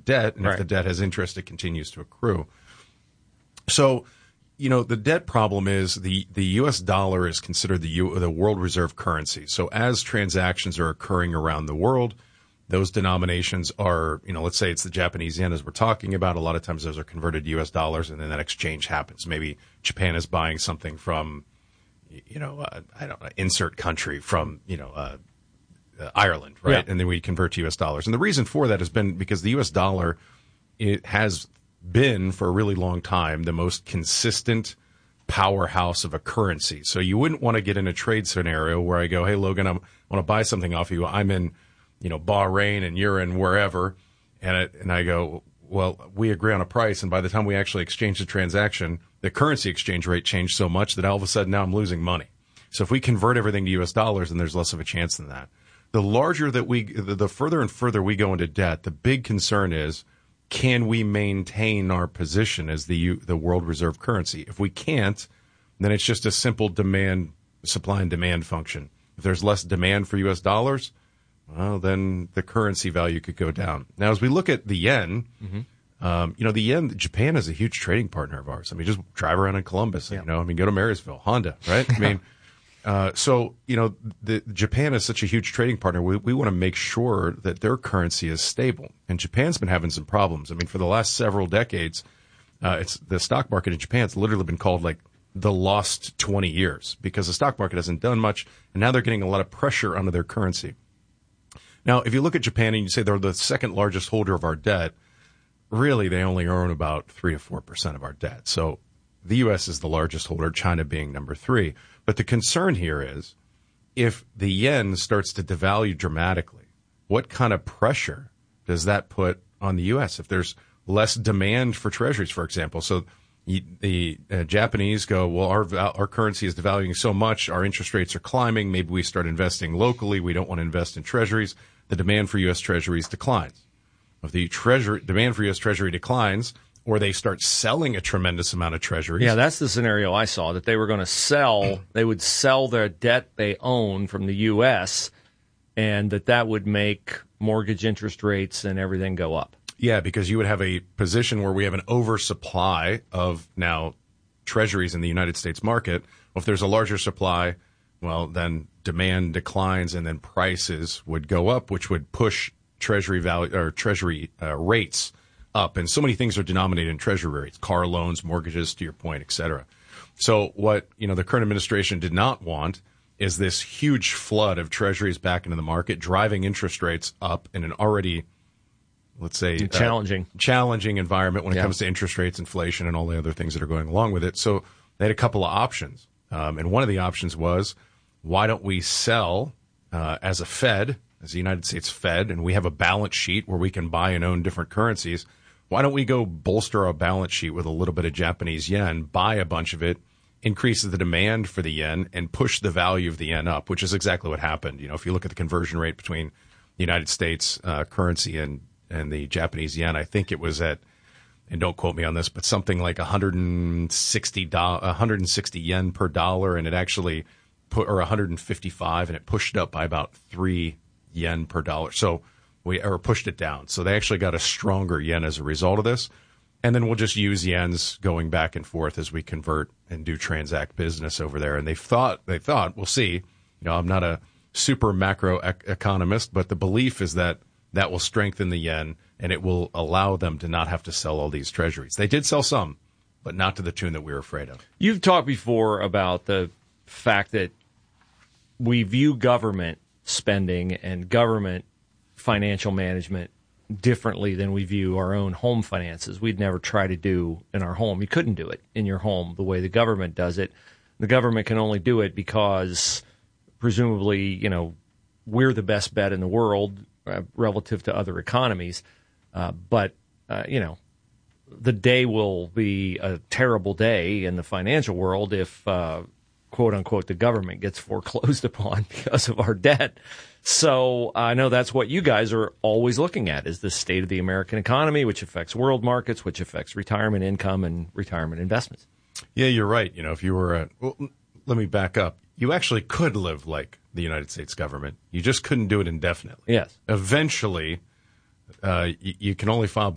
debt, and if the debt has interest, it continues to accrue. So, the debt problem is the U.S. dollar is considered the world reserve currency. So as transactions are occurring around the world, those denominations are, let's say it's the Japanese yen as we're talking about. A lot of times those are converted to U.S. dollars, and then that exchange happens. Maybe Japan is buying something from, I don't know, insert country from, Ireland, right? Yeah. And then we convert to U.S. dollars. And the reason for that has been because the U.S. dollar, it has been for a really long time the most consistent powerhouse of a currency. So you wouldn't want to get in a trade scenario where I go, hey, Logan, I want to buy something off you. I'm in, Bahrain and you're in wherever. And I go, well, we agree on a price. And by the time we actually exchange the transaction, the currency exchange rate changed so much that all of a sudden now I'm losing money. So if we convert everything to U.S. dollars, then there's less of a chance than that. The further and further we go into debt, the big concern is, can we maintain our position as the world reserve currency? If we can't, then it's just a simple supply and demand function. If there's less demand for U.S. dollars, well, then the currency value could go down. Now, as we look at the yen, the yen, Japan is a huge trading partner of ours. I mean, just drive around in Columbus, go to Marysville, Honda, right? I mean, Japan is such a huge trading partner. We want to make sure that their currency is stable. And Japan's been having some problems. I mean, for the last several decades, the stock market in Japan's literally been called like the lost 20 years because the stock market hasn't done much. And now they're getting a lot of pressure onto their currency. Now, if you look at Japan and you say they're the second largest holder of our debt, really they only own about 3 to 4% of our debt. So the U.S. is the largest holder, China being number 3. But the concern here is if the yen starts to devalue dramatically, what kind of pressure does that put on the U.S. if there's less demand for treasuries, for example? So the Japanese go, well, our currency is devaluing so much, our interest rates are climbing, maybe we start investing locally, we don't want to invest in treasuries. The demand for U.S. treasuries declines. If the demand for U.S. treasury declines, or they start selling a tremendous amount of treasuries. Yeah, that's the scenario I saw, that they were going to sell. They would sell their debt they own from the U.S., and that would make mortgage interest rates and everything go up. Yeah, because you would have a position where we have an oversupply of now treasuries in the United States market. Well, if there's a larger supply, well, then demand declines and then prices would go up, which would push treasury value or treasury rates up. And so many things are denominated in treasury rates, car loans, mortgages, to your point, et cetera. So what, the current administration did not want is this huge flood of treasuries back into the market, driving interest rates up in an already, let's say, challenging environment when it comes to interest rates, inflation, and all the other things that are going along with it. So they had a couple of options. And one of the options was, why don't we sell as the United States Fed, and we have a balance sheet where we can buy and own different currencies. Why don't we go bolster our balance sheet with a little bit of Japanese yen, buy a bunch of it, increase the demand for the yen, and push the value of the yen up, which is exactly what happened. If you look at the conversion rate between the United States currency and the Japanese yen, I think it was at, and don't quote me on this, but something like 160 yen per dollar, and it actually or 155, and it pushed up by about 3 yen per dollar. So pushed it down. So they actually got a stronger yen as a result of this. And then we'll just use yens going back and forth as we convert and do transact business over there. And they thought, we'll see. I'm not a super macro economist, but the belief is that will strengthen the yen and it will allow them to not have to sell all these treasuries. They did sell some, but not to the tune that we were afraid of. You've talked before about the fact that we view government spending and government financial management differently than we view our own home finances. We'd never try to do in our home. You couldn't do it in your home the way the government does it. The government can only do it because presumably, we're the best bet in the world relative to other economies. But the day will be a terrible day in the financial world if, quote unquote, the government gets foreclosed upon because of our debt. So I know that's what you guys are always looking at, is the state of the American economy, which affects world markets, which affects retirement income and retirement investments. Yeah, you're right. If you were let me back up. You actually could live like the United States government. You just couldn't do it indefinitely. Yes. Eventually, you can only file